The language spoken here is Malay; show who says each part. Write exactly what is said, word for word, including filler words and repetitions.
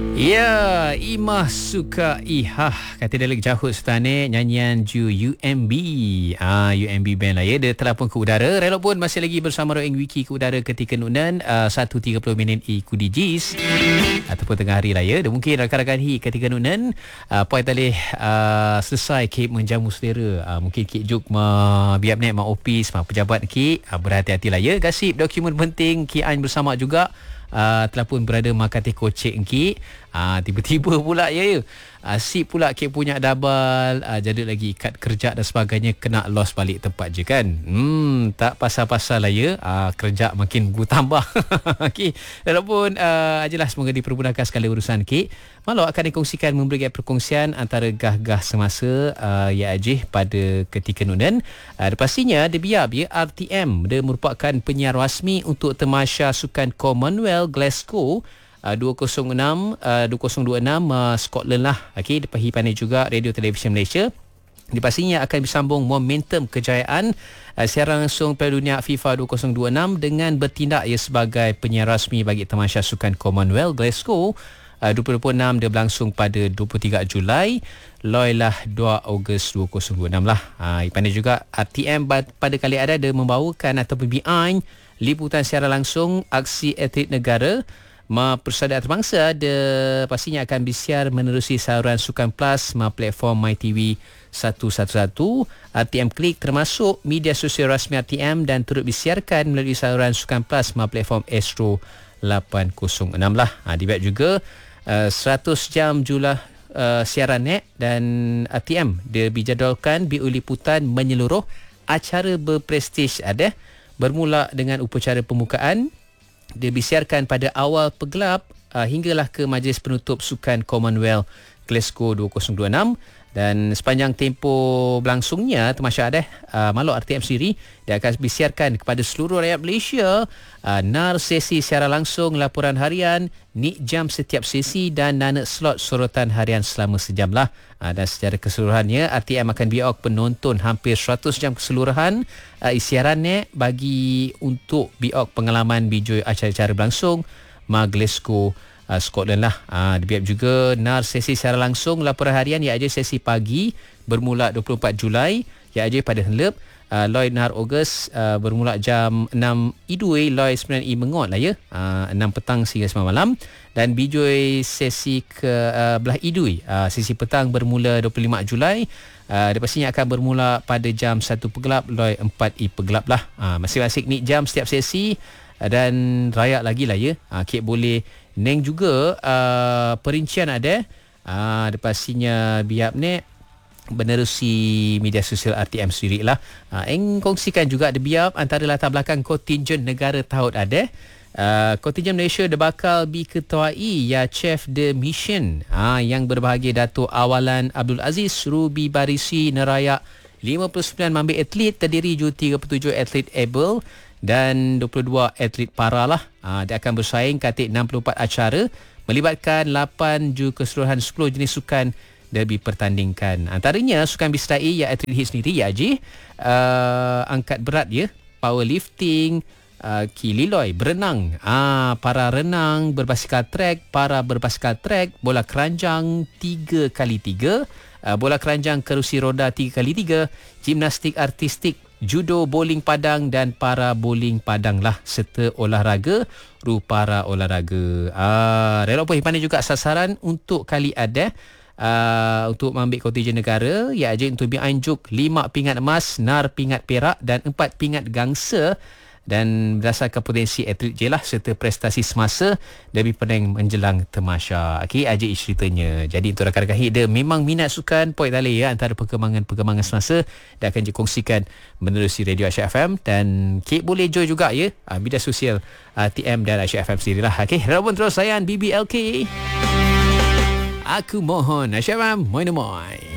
Speaker 1: Ya, Imah Suka Ihah. Kata dia lagi jahut setane nyanyian Ju U M B. Ah, U M B band lah ya. Dia telah pun ke udara. Relok pun masih lagi bersama Roeng Wiki ke udara ketika nunan uh, satu tiga puluh minit iku D Js. Ataupun tengah hari raya. Dan mungkin rakan-rakan hi ketika nunan uh, poin talih uh, selesai kek menjamu selera. Uh, mungkin kek juk ma biap nek ma office, ma pejabat kek. Uh, berhati-hati lah ya. Gasip dokumen penting kek an bersama juga. Uh, telah pun berada makati kocek engki uh, tiba-tiba pula ya ya asyik pula kek punya double uh, jadi lagi ikat kerja dan sebagainya kena lost balik tempat je kan. Hmm tak pasal-pasal lah ya uh, kerja makin bertambah. Okey walaupun uh, jelas semoga dipermudahkan sekali urusan kek. Malu akan dikongsikan memberi perkongsian antara gah-gah semasa uh, ya ajih pada ketika nunan. Uh, pastinya dia biar ya R T M dia merupakan penyiar rasmi untuk Tamasya Sukan Commonwealth Glasgow uh, dua kosong enam uh, dua kosong dua enam uh, Scotland lah. Okey dipahi pandai juga Radio Television Malaysia. Dipastinya akan bersambung momentum kejayaan uh, siaran langsung Piala Dunia FIFA dua kosong dua enam dengan bertindak ia sebagai penyiar rasmi bagi Tamasya Sukan Commonwealth Glasgow. Uh, dua puluh enam dia berlangsung pada dua puluh tiga Julai, Loi lah dua Ogos dua kosong dua enam lah. Uh, pandai juga R T M pada kali ada dia membawakan ataupun behind liputan secara langsung aksi atlet negara. Ma Persada Antarabangsa dia pastinya akan disiar menerusi saluran Sukan Plus ma platform MyTV seratus sebelas. R T M Klik termasuk media sosial rasmi R T M dan turut disiarkan melalui saluran Sukan Plus ma platform Astro lapan kosong enam lah. Ha, dibuat juga uh, seratus jam jumlah uh, siaran net dan R T M dia dijadualkan biu liputan menyeluruh acara berprestij ada bermula dengan upacara pembukaan. Dia disiarkan pada awal pegelap uh, hinggalah ke majlis penutup Sukan Commonwealth Glasgow dua kosong dua enam dan sepanjang tempoh berlangsungnya Tamasya ada uh, malu R T M sendiri dia akan disiarkan kepada seluruh rakyat Malaysia uh, nar sesi secara langsung laporan harian, nik jam setiap sesi dan nana slot sorotan harian selama sejam lah. Uh, dan secara keseluruhannya R T M akan biak penonton hampir seratus jam keseluruhan uh, siarannya bagi untuk biak pengalaman bijoi acara-acara berlangsung ma Glasgow Uh, Scotland lah. Uh, dibiap juga nar sesi secara langsung laporan harian ya aja sesi pagi bermula dua puluh empat Julai ya aja pada helep uh, Loi nar Ogos uh, bermula jam enam idui Loi sembilan i mengot lah ya uh, enam petang sehingga sembilan malam dan bijoi sesi ke uh, belah idui uh, sesi petang bermula dua puluh lima Julai. Uh, dia pastinya akan bermula pada jam satu pegelap Loi empat i pegelap lah. Uh, masing-masing ni jam setiap sesi uh, dan rayak lagi lah ya. Uh, Kek boleh neng juga uh, perincian ada uh, dia pastinya biap ni menerusi media sosial R T M sendiri lah. Uh, eng kongsikan juga ada biap antara latar belakang kontingen negara taut ada. Uh, kontingen Malaysia dia bakal diketuai ya Chef de Mission uh, yang berbahagia Dato' Awalan Abdul Aziz Ruby Barisi Neraya lima puluh sembilan mambil atlet terdiri ju tiga puluh tujuh atlet able dan dua puluh dua atlet para lah. Ha, dia akan bersaing katik enam puluh empat acara melibatkan lapan ju keseluruhan sepuluh jenis sukan dia dipertandingkan. Antaranya sukan disertai ya atlet hit sendiri ya Haji, uh, angkat berat ya, powerlifting, uh, kililoi, berenang, uh, para renang, berbasikal trek, para berbasikal trek, bola keranjang tiga kali tiga, uh, bola keranjang kerusi roda tiga kali tiga, gimnastik artistik, judo, bowling padang dan para bowling padang lah serta olahraga ru para olahraga. Ah, relok pun pandai juga sasaran untuk kali ada uh, untuk mengambil kontingen negara ya aja untuk bianjuk lima pingat emas, nar pingat perak dan empat pingat gangsa dan berdasarkan potensi atlet je lah serta prestasi semasa lebih penting menjelang Tamasya. Okey, aja ceritanya. Jadi untuk rakan-rakan dia memang minat sukan point tali ya antara perkembangan-perkembangan semasa dan akan dikongsikan menerusi Radio Aisyah F M dan Kek boleh join juga ya uh, media sosial uh, T M dan Aisyah F M sendiri lah. Okey, relevant terus sayang B B L K. Aku mohon Aisyah F M, moi moi.